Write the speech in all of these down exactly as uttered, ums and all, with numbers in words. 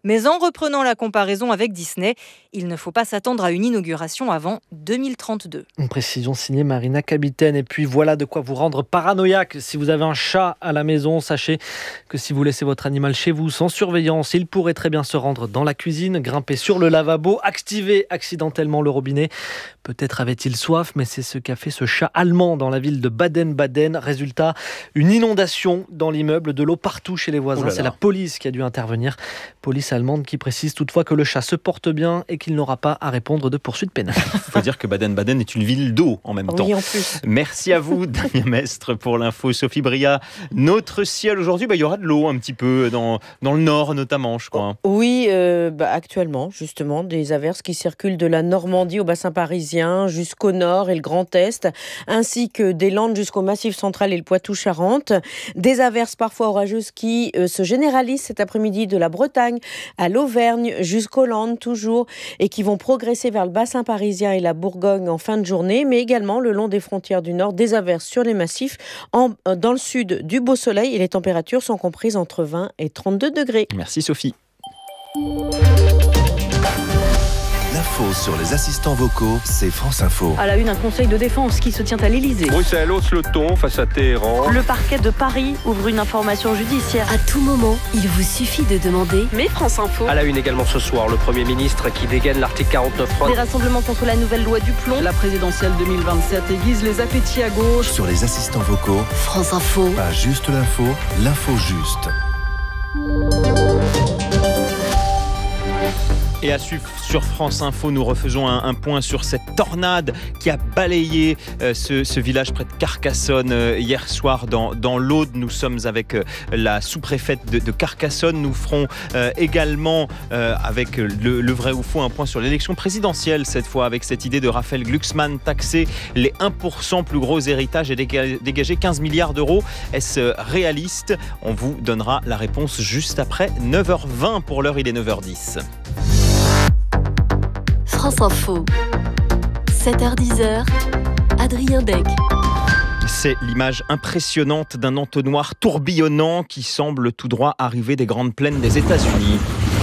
Mais en reprenant la comparaison avec Disney, il ne faut pas s'attendre à une inauguration avant deux mille trente-deux. Une précision signée Marina Capitaine. Et puis voilà de quoi vous rendre paranoïaque. Si vous avez un chat à la maison, sachez que si vous laissez votre animal chez vous sans surveillance, il pourrait très bien se rendre dans la cuisine, grimper sur le lavabo, activer accidentellement le robinet. Peut-être avait-il soif, mais c'est ce qu'a fait ce chat allemand dans la ville de Baden-Baden. Résultat, une inondation dans l'immeuble, de l'eau partout chez les voisins. C'est la police qui a dû intervenir. Police allemande qui précise toutefois que le chat se porte bien et qu'il n'aura pas à répondre de poursuites pénales. Il faut dire que Baden-Baden est une ville d'eau en même Oui, temps. en plus. Merci à vous, Damien Mestre, pour l'info. Sophie Bria, notre ciel aujourd'hui, bah, il y aura de l'eau un petit peu dans, dans le nord notamment, je crois. Oui, euh, bah, actuellement, justement, des averses qui circulent de la Normandie au bassin parisien jusqu'au nord et le Grand Est, ainsi que des Landes jusqu'au Massif central et le Poitou-Charentes. Des averses parfois orageuses qui euh, se généralisent cet après-midi de la Bretagne à l'Auvergne jusqu'aux Landes toujours, et qui vont progresser vers le bassin parisien et la Bourgogne en fin de journée, mais également le long des frontières du nord, des averses sur les massifs. En, dans le sud, du beau soleil, et les températures sont comprises entre vingt et trente-deux degrés. Merci Sophie. L'info sur les assistants vocaux, c'est France Info. À la une, un conseil de défense qui se tient à l'Elysée. Bruxelles hausse le ton face à Téhéran. Le parquet de Paris ouvre une information judiciaire. À tout moment, il vous suffit de demander. Mais France Info. À la une également ce soir, le Premier ministre qui dégaine l'article quarante-neuf. Des rassemblements contre la nouvelle loi du plomb. La présidentielle deux mille vingt-sept aiguise les appétits à gauche. Sur les assistants vocaux, France Info. Pas juste l'info, l'info juste. Et à suivre sur France Info, nous refaisons un, un point sur cette tornade qui a balayé euh, ce, ce village près de Carcassonne euh, hier soir dans, dans l'Aude. Nous sommes avec euh, la sous-préfète de, de Carcassonne. Nous ferons euh, également, euh, avec le, le vrai ou faux, un point sur l'élection présidentielle, cette fois avec cette idée de Raphaël Glucksmann, taxer les un pour cent plus gros héritages et déga- dégager quinze milliards d'euros. Est-ce réaliste ? On vous donnera la réponse juste après neuf heures vingt. Pour l'heure, il est neuf heures dix. France Info, sept heures dix, Adrien Beck. C'est l'image impressionnante d'un entonnoir tourbillonnant qui semble tout droit arriver des grandes plaines des États-Unis.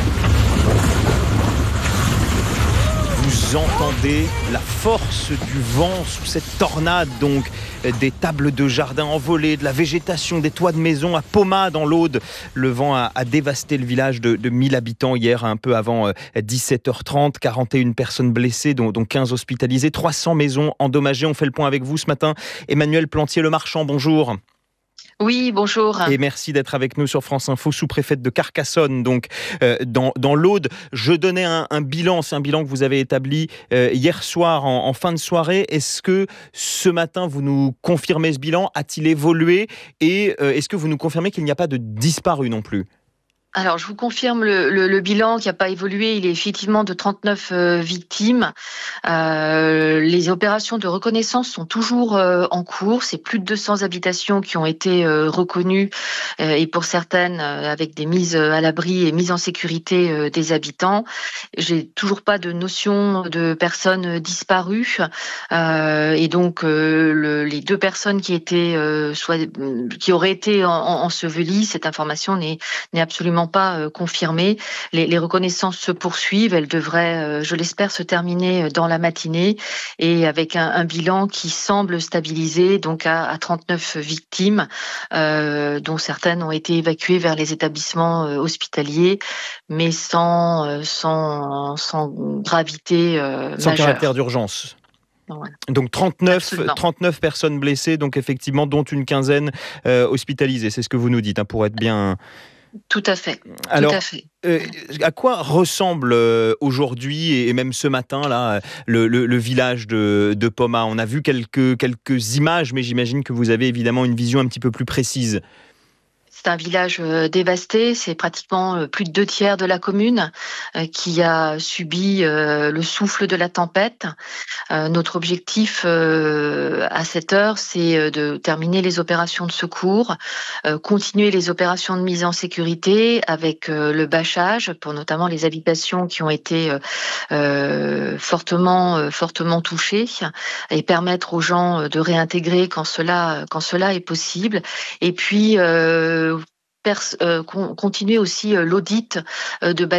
Vous entendez la force du vent sous cette tornade, donc des tables de jardin envolées, de la végétation, des toits de maison à Poma dans l'Aude. Le vent a, a dévasté le village de, de mille habitants hier, un peu avant euh, dix-sept heures trente. quarante et une personnes blessées, dont, dont quinze hospitalisées, trois cents maisons endommagées. On fait le point avec vous ce matin. Emmanuel Plantier-Le Marchand, bonjour. Oui, bonjour. Et merci d'être avec nous sur France Info, sous-préfète de Carcassonne, donc euh, dans, dans l'Aude. Je donnais un, un bilan, c'est un bilan que vous avez établi euh, hier soir en, en fin de soirée. Est-ce que ce matin, vous nous confirmez ce bilan ? A-t-il évolué ? Et euh, est-ce que vous nous confirmez qu'il n'y a pas de disparus non plus ? Alors, je vous confirme le, le, le bilan qui n'a pas évolué. Il est effectivement de trente-neuf euh, victimes. Euh, les opérations de reconnaissance sont toujours euh, en cours. C'est plus de deux cents habitations qui ont été euh, reconnues euh, et pour certaines euh, avec des mises à l'abri et mises en sécurité euh, des habitants. J'ai toujours pas de notion de personnes disparues euh, et donc euh, le, les deux personnes qui étaient euh, soit qui auraient été en, en, ensevelies, cette information n'est, n'est absolument pas euh, confirmée. Les, les reconnaissances se poursuivent. Elles devraient, euh, je l'espère, se terminer dans la matinée et avec un, un bilan qui semble stabilisé, donc à, à trente-neuf victimes, euh, dont certaines ont été évacuées vers les établissements euh, hospitaliers, mais sans, euh, sans, sans gravité euh, Sans majeure. caractère d'urgence. Voilà. Donc trente-neuf, Absolument. trente-neuf personnes blessées, donc effectivement, dont une quinzaine euh, hospitalisées. C'est ce que vous nous dites, hein, pour être bien... Tout à fait. Alors, Tout à fait. Euh, à quoi ressemble euh, aujourd'hui et même ce matin là le, le, le village de, de Poma ? On a vu quelques, quelques images, mais j'imagine que vous avez évidemment une vision un petit peu plus précise. C'est un village euh, dévasté, c'est pratiquement euh, plus de deux tiers de la commune euh, qui a subi euh, le souffle de la tempête. Euh, notre objectif euh, à cette heure, c'est euh, de terminer les opérations de secours, euh, continuer les opérations de mise en sécurité avec euh, le bâchage pour notamment les habitations qui ont été euh, euh, fortement, euh, fortement touchées et permettre aux gens de réintégrer quand cela, quand cela est possible. Et puis, euh, Pers- euh, con- continuer aussi euh, l'audit euh, de bâtiments